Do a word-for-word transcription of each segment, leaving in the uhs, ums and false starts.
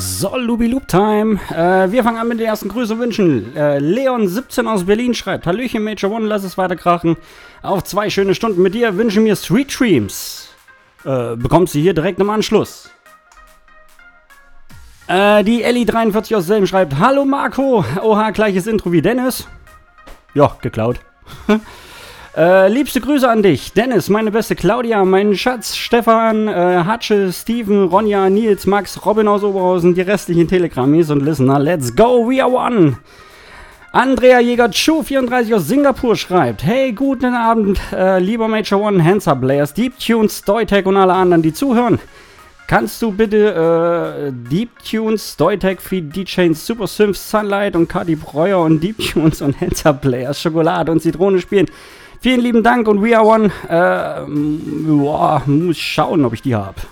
So, Lubi Loop Time. Äh, wir fangen an mit den ersten Grüßen und Wünschen. Äh, Leon siebzehn aus Berlin schreibt: Hallöchen Major One, lass es weiter krachen. Auf zwei schöne Stunden mit dir wünsche mir Sweet Dreams. Äh, bekommst du hier direkt im Anschluss. Äh, die Ellie dreiundvierzig aus Selben schreibt: Hallo Marco. Oha, gleiches Intro wie Dennis. Ja, geklaut. Äh, liebste Grüße an dich, Dennis, meine beste Claudia, meinen Schatz, Stefan, äh, Hatsche, Steven, Ronja, Nils, Max, Robin aus Oberhausen, die restlichen Telegrammis und Listener. Let's go, we are one! Andrea Jäger-Chu vierunddreißig aus Singapur schreibt: Hey, guten Abend, äh, lieber Major One, Hands Up Players, Deep Tunes, Stoytech und alle anderen, die zuhören. Kannst du bitte äh, Deep Tunes, Stoytech, Feed, D-Chains, Super Synths, Sunlight und Cardi Breuer und Deep Tunes und Hands Up Players, Schokolade und Zitrone spielen? Vielen lieben Dank und We Are One. Äh, boah, muss schauen, ob ich die habe.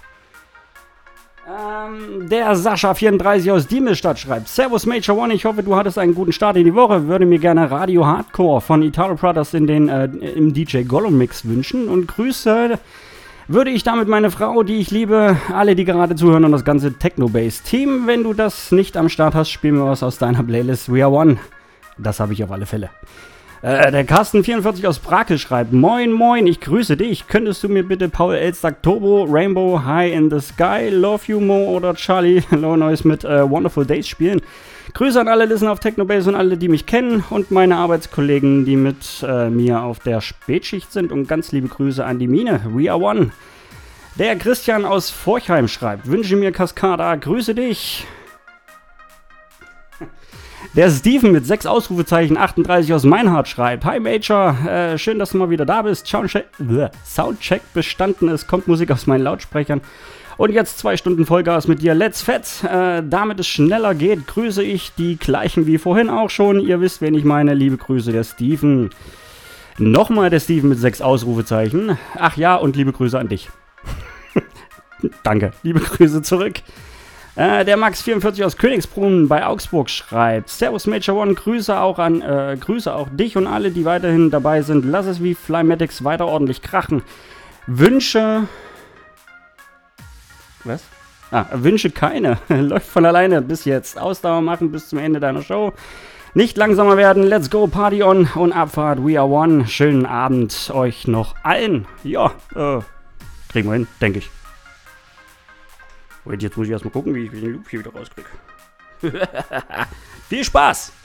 Ähm, der Sascha vierunddreißig aus Diemelstadt schreibt: Servus Major One, ich hoffe, du hattest einen guten Start in die Woche. Würde mir gerne Radio Hardcore von Italo Brothers in den, äh, im D J Gollum Mix wünschen. Und Grüße würde ich damit meine Frau, die ich liebe, alle, die gerade zuhören und das ganze Techno-Bass-Team. Wenn du das nicht am Start hast, spiel mir was aus deiner Playlist We Are One. Das habe ich auf alle Fälle. Äh, der Carsten vierundvierzig aus Brakel schreibt: Moin, moin, ich grüße dich. Könntest du mir bitte Paul Elstag Turbo, Rainbow, High in the Sky, Love You Mo oder Charlie Low Noise mit äh, Wonderful Days spielen? Grüße an alle Listener auf Technobase und alle, die mich kennen und meine Arbeitskollegen, die mit äh, mir auf der Spätschicht sind. Und ganz liebe Grüße an die Mine. We are one. Der Christian aus Forchheim schreibt: Wünsche mir Cascada, grüße dich. Der Steven mit sechs Ausrufezeichen achtunddreißig aus Meinhard schreibt: Hi Major, äh, schön, dass du mal wieder da bist. Soundcheck, bleh, Soundcheck bestanden, es kommt Musik aus meinen Lautsprechern. Und jetzt zwei Stunden Vollgas mit dir. Let's fett. Äh, damit es schneller geht, grüße ich die gleichen wie vorhin auch schon. Ihr wisst, wen ich meine. Liebe Grüße, der Steven. Nochmal der Steven mit sechs Ausrufezeichen. Ach ja, und liebe Grüße an dich. Danke, liebe Grüße zurück. Äh, der Max vierundvierzig aus Königsbrunn bei Augsburg schreibt: Servus Major One, Grüße auch an, äh, Grüße auch dich und alle, die weiterhin dabei sind. Lass es wie Flymatics weiter ordentlich krachen. Wünsche... Was? Ah, Wünsche keine. Läuft von alleine bis jetzt. Ausdauer machen bis zum Ende deiner Show. Nicht langsamer werden. Let's go, Party on und Abfahrt. We are one. Schönen Abend euch noch allen. Ja, äh, kriegen wir hin, denke ich. Und jetzt muss ich erstmal gucken, wie ich den Loop hier wieder rauskriege. Viel Spaß!